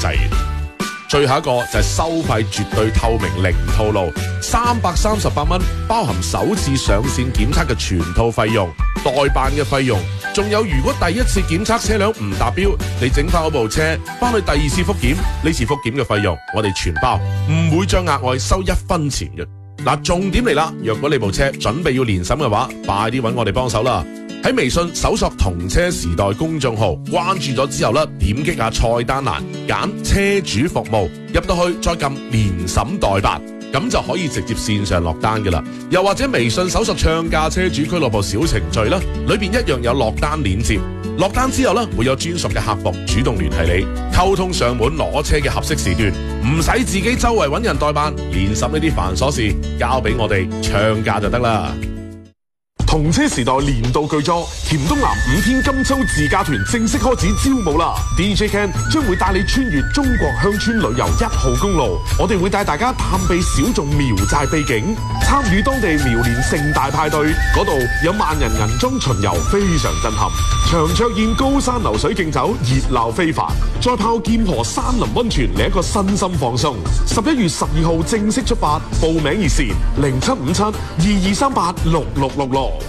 制。最後一個就係收費絕對透明零套路，338蚊包含首次上線檢測嘅全套費用、代辦嘅費用，仲有如果第一次檢測車輛唔達標，你整翻嗰部車翻去第二次復檢，呢次復檢嘅費用我哋全包，唔會再額外收1分錢嘅。嗱，重點嚟啦，若果你部車準備要年審嘅話，快啲揾我哋幫手啦！喺微信搜索同車時代公眾號，關注咗之後咧，點擊下菜單欄，揀車主服務，入到去再撳年審代辦，咁就可以直接線上落單噶啦。又或者微信搜索唱價車主俱樂部小程序啦，裏邊一樣有落單鏈接。落單之後咧，會有專屬嘅客服主動聯繫你，溝通上門攞車嘅合適時段，唔使自己周圍揾人代辦，年審呢啲繁瑣事交俾我哋唱價就得啦。同車時代年度巨作甜東南5天金秋自駕團正式開始招募啦 ！DJ Ken 將會帶你穿越中國鄉村旅遊1號公路，我哋會帶大家探秘小眾苗寨秘境，參與當地苗年盛大派對，嗰度有萬人銀裝巡遊，非常震撼。長桌宴、高山流水競走，熱鬧非凡。再泡劍河山林溫泉，嚟一個身心放鬆。11月12號正式出發，報名熱線075722386666。